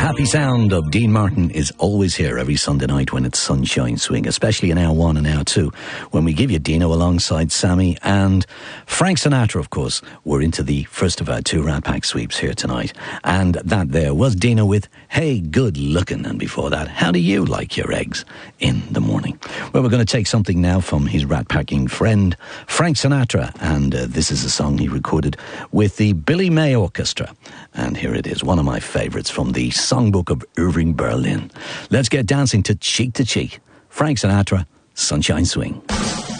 happy sound of Dean Martin is always here every Sunday night when it's Sunshine Swing, especially in hour one and hour two, when we give you Dino alongside Sammy and Frank Sinatra, of course. We're into the first of our two Rat Pack sweeps here tonight. And that there was Dino with Hey Good Lookin', and before that, How Do You Like Your Eggs in the Morning? Well, we're going to take something now from his rat packing friend, Frank Sinatra, and this is a song he recorded with the Billy May Orchestra. And here it is, one of my favourites from the Songbook of Irving Berlin. Let's get dancing to Cheek, Frank Sinatra, Sunshine Swing.